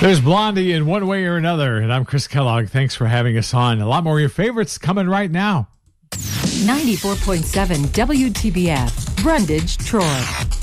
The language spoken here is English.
There's Blondie in One Way or Another, and I'm Chris Kellogg. Thanks for having us on. A lot more of your favorites coming right now. 94.7 WTBF, Brundage, Troy.